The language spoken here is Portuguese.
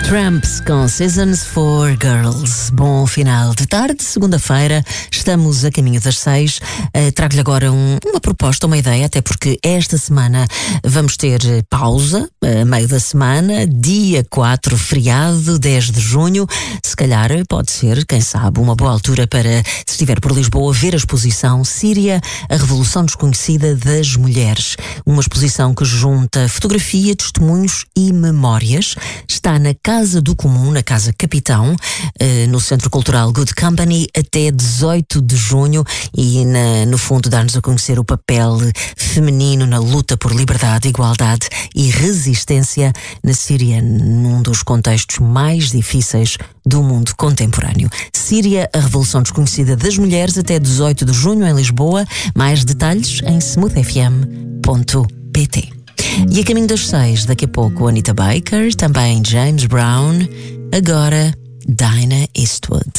Tramps com Seasons for Girls. Bom final de tarde, segunda-feira, estamos a caminho das 6. Trago-lhe agora uma proposta, uma ideia, até porque esta semana vamos ter pausa, a meio da semana, dia 4, feriado, 10 de junho. Se calhar pode ser, quem sabe, uma boa altura para, se estiver por Lisboa, ver a exposição Síria, a Revolução Desconhecida das Mulheres. Uma exposição que junta fotografia, testemunhos e memórias. Está na Casa do Comum, na Casa Capitão, no Centro Cultural Good Company, até 18 de junho e, no fundo, dá-nos a conhecer o papel feminino na luta por liberdade, igualdade e resistência na Síria, num dos contextos mais difíceis do mundo contemporâneo. Síria, a Revolução Desconhecida das Mulheres, até 18 de junho em Lisboa. Mais detalhes em smoothfm.pt. E a caminho das 6, daqui a pouco, Anita Baker, também James Brown, agora Dinah Eastwood.